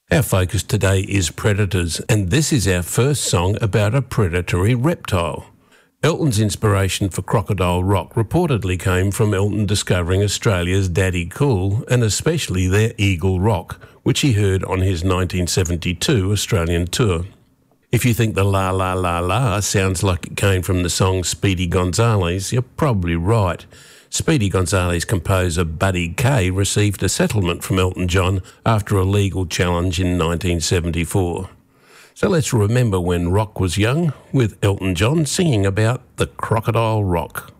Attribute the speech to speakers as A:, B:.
A: Our focus today is predators, and this is our first song about a predatory reptile. Elton's inspiration for Crocodile Rock reportedly came from Elton discovering Australia's Daddy Cool and especially their Eagle Rock, which he heard on his 1972 Australian tour. If you think the La La La La sounds like it came from the song Speedy Gonzales, you're probably right. Speedy Gonzales composer Buddy Kaye received a settlement from Elton John after a legal challenge in 1974. So let's remember when rock was young with Elton John singing about the Crocodile Rock.